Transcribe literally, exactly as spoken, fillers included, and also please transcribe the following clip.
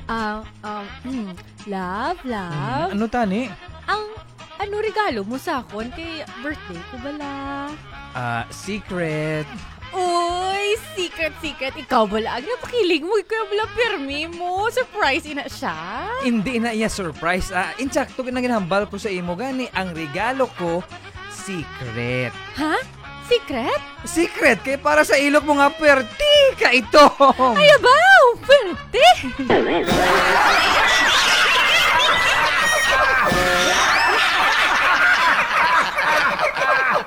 Ah, um, hmm, love, love. Ano tani? Ang ano regalo mo sa akon kay birthday ko bala? Ah, secret. Uy, secret, secret. Ikaw bala, ang napakilig mo. Ikaw bala, pirmi mo. Surprise ina siya. Hindi na iya surprise. Ah, insakto na ginahambal ko sa imo gani. Ang regalo ko, secret. Ha? Secret? Secret kay para sa ilok mo nga perti ka ito. Ay, abaw! Pwerte!